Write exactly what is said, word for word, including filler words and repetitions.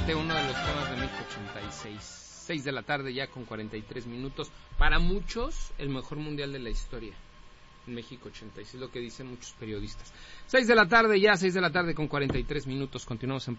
seguramente uno de los temas de México ochenta y seis. seis de la tarde ya con cuarenta y tres minutos. Para muchos, el mejor mundial de la historia. En México ochenta y seis, lo que dicen muchos periodistas. seis de la tarde ya, seis de la tarde con cuarenta y tres minutos. Continuamos en